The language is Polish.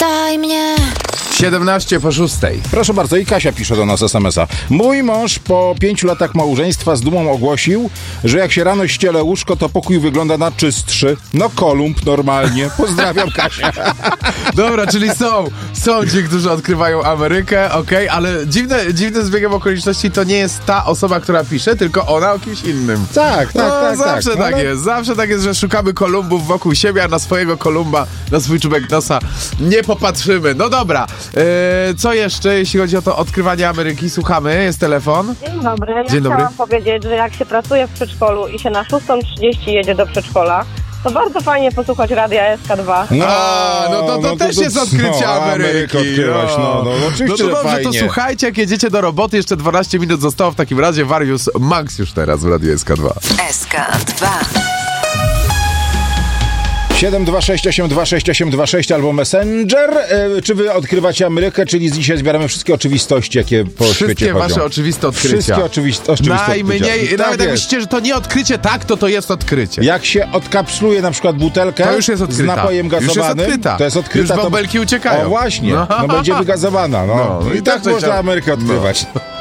Zapytaj mnie. 17:06. Proszę bardzo, i Kasia pisze do nas SMS-a. Mój mąż po 5 latach małżeństwa z dumą ogłosił, że jak się rano ściele łóżko, to pokój wygląda na czystszy. No Kolumb normalnie. Pozdrawiam, Kasia. Dobra, czyli są ci, którzy odkrywają Amerykę, okej, ale dziwne zbiegiem okoliczności to nie jest ta osoba, która pisze, tylko ona o kimś innym. Tak. Zawsze tak ale... jest, zawsze tak jest, że szukamy Kolumbów wokół siebie, a na swojego Kolumba, na swój czubek nosa nie popatrzymy. No dobra, co jeszcze, jeśli chodzi o to odkrywanie Ameryki? Słuchamy, jest telefon. Dzień dobry. Ja Dzień dobry. chciałam powiedzieć, że jak się pracuje w przedszkolu i się na 6:30 jedzie do przedszkola, to bardzo fajnie posłuchać radia SK2. To też jest odkrycie Ameryki. Odkryłaś, oczywiście, to dobrze, fajnie. to słuchajcie, jak jedziecie do roboty, jeszcze 12 minut zostało w takim razie. Warius Max już teraz w Radiu SK2. SK2. 726826826 albo Messenger. Czy wy odkrywacie Amerykę, czyli z dzisiaj zbieramy wszystkie oczywistości, jakie po świecie Wszystkie chodzą. wasze oczywiste odkrycia. Wszystkie oczywiste Najmniej, odkrycia. nawet jak jest. myślicie, że to nie odkrycie, tak, to jest odkrycie. Jak się odkapsluje na przykład butelkę To już jest odkryta. z napojem gazowanym, Już jest odkryta. to jest odkryta. Już bąbelki uciekają. O właśnie, będzie wygazowana. I tak to można się- Amerykę odkrywać.